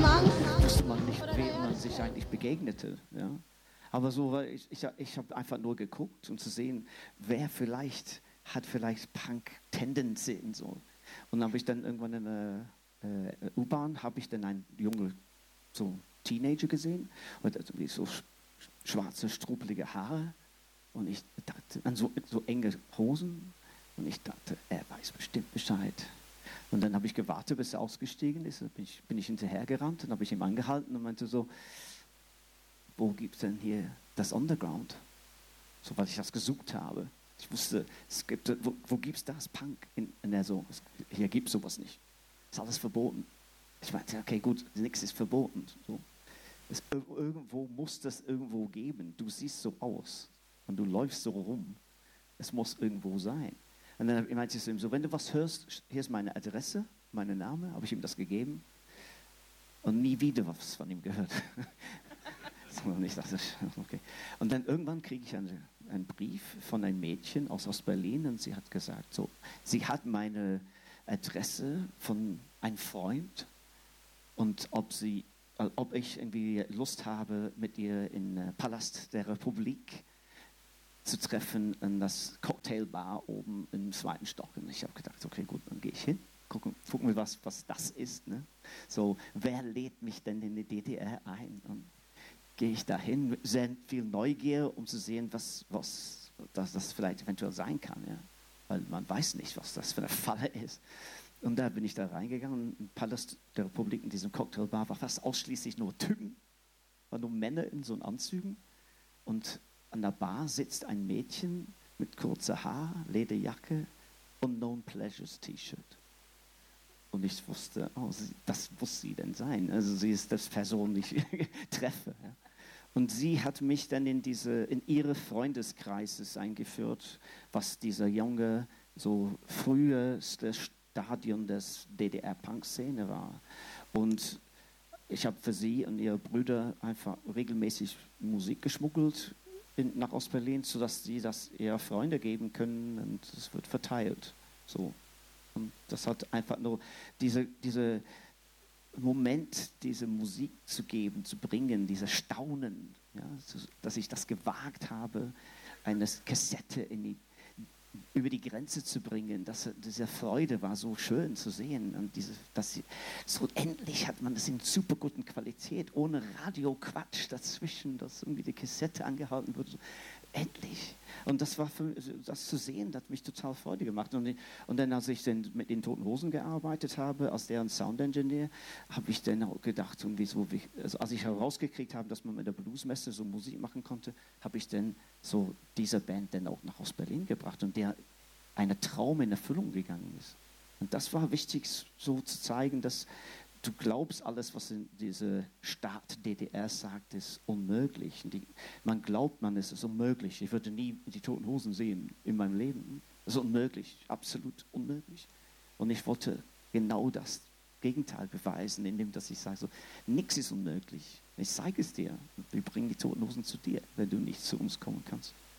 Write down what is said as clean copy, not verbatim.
wusste man nicht, wem man sich eigentlich begegnete. Ja? Aber so, weil ich habe einfach nur geguckt, um zu sehen, wer hat vielleicht Punk-Tendenzen. So. Und habe ich dann irgendwann in der U-Bahn, habe ich dann einen jungen so Teenager gesehen und so schwarze, strupelige Haare. Und ich dachte, an so enge Hosen. Und ich dachte, er weiß bestimmt Bescheid. Und dann habe ich gewartet, bis er ausgestiegen ist. Dann bin ich hinterhergerannt und habe ich ihm angehalten und meinte so, wo gibt es denn hier das Underground? So, weil ich das gesucht habe. Ich wusste, wo gibt es das Punk? Hier gibt es sowas nicht. Ist alles verboten. Ich meinte, okay, gut, nichts ist verboten. So. Irgendwo muss das irgendwo geben. Du siehst so aus und du läufst so rum. Es muss irgendwo sein. Und dann meinte ich zu ihm so, wenn du was hörst, hier ist meine Adresse, mein Name, habe ich ihm das gegeben und nie wieder was von ihm gehört. Und ich dachte, okay. Und dann irgendwann kriege ich einen Brief von einem Mädchen aus Ostberlin und sie hat gesagt, so, sie hat meine Adresse von einem Freund und ob ich irgendwie Lust habe, mit ihr in Palast der Republik zu treffen in das Cocktailbar oben im 2. Stock. Und ich habe gedacht, okay, gut, dann gehe ich hin, gucken wir, was das ist. Ne? So, wer lädt mich denn in die DDR ein? Und gehe ich dahin mit sehr viel Neugier, um zu sehen, was das vielleicht eventuell sein kann. Ja? Weil man weiß nicht, was das für eine Falle ist. Und da bin ich da reingegangen. Im Palast der Republik, in diesem Cocktailbar, war fast ausschließlich nur Typen. Waren nur Männer in so Anzügen. Und an der Bar sitzt ein Mädchen mit kurzer Haar, Lederjacke, Unknown Pleasures T-Shirt. Und ich wusste, das muss sie denn sein. Also sie ist das Person, die ich treffe. Ja. Und sie hat mich dann in ihre Freundeskreises eingeführt, was dieser junge, so früheste Stadion des DDR-Punk-Szene war. Und ich habe für sie und ihre Brüder einfach regelmäßig Musik geschmuggelt nach Ostberlin, sodass sie das ihrer Freunde geben können und es wird verteilt. So. Und das hat einfach nur diese Moment, diese Musik zu geben, zu bringen, dieses Staunen, ja, dass ich das gewagt habe, eine Kassette über die Grenze zu bringen. Diese Freude war so schön zu sehen. Und so endlich hat man das in super guten Qualität, ohne Radioquatsch dazwischen, dass irgendwie die Kassette angehalten wird. So, endlich. Und das zu sehen, das hat mich total Freude gemacht. Und dann, als ich dann mit den Toten Hosen gearbeitet habe, als deren Sound-Engineer, habe ich dann auch gedacht, als ich herausgekriegt habe, dass man mit der Bluesmesse so Musik machen konnte, habe ich dann so diese Band dann auch nach Ostberlin gebracht und der ein Traum in Erfüllung gegangen ist. Und das war wichtig, so zu zeigen, dass du glaubst, alles, was in diese Staat DDR sagt, ist unmöglich. Man glaubt, es ist unmöglich. Ich würde nie die Toten Hosen sehen in meinem Leben. Das ist unmöglich, absolut unmöglich. Und ich wollte genau das Gegenteil beweisen, indem dass ich sage, so, nichts ist unmöglich. Ich zeige es dir. Wir bringen die Toten Hosen zu dir, wenn du nicht zu uns kommen kannst.